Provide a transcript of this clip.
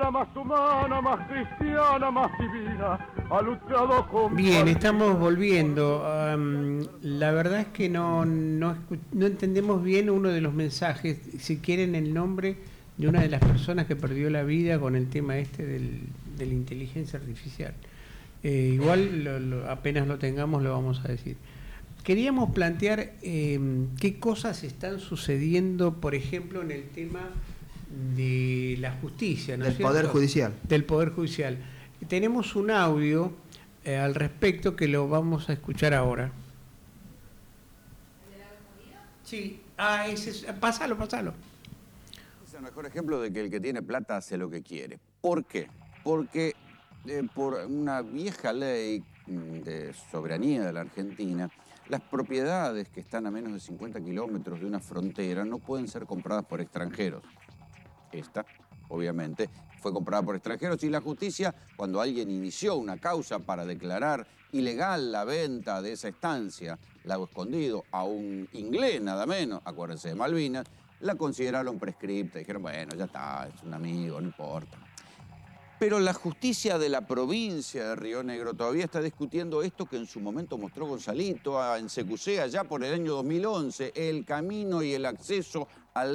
humana, más humana, más cristiana, más divina, ha luchado con... Bien, estamos volviendo. La verdad es que no entendemos bien uno de los mensajes, si quieren el nombre de una de las personas que perdió la vida con el tema este de la inteligencia artificial. Igual apenas lo tengamos lo vamos a decir. Queríamos plantear qué cosas están sucediendo, por ejemplo, en el tema de la justicia, ¿no es cierto? Poder Judicial. Del Poder Judicial. Tenemos un audio al respecto que lo vamos a escuchar ahora. Sí, pásalo. Es el mejor ejemplo de que el que tiene plata hace lo que quiere. ¿Por qué? Porque por una vieja ley de soberanía de la Argentina, las propiedades que están a menos de 50 kilómetros de una frontera no pueden ser compradas por extranjeros. Esta, obviamente, fue comprada por extranjeros y la justicia, cuando alguien inició una causa para declarar ilegal la venta de esa estancia, Lago Escondido, a un inglés nada menos, acuérdense de Malvinas, la consideraron prescripta. Dijeron, bueno, ya está, es un amigo, no importa. Pero la justicia de la provincia de Río Negro todavía está discutiendo esto que en su momento mostró Gonzalito en CQC allá por el año 2011, el camino y el acceso al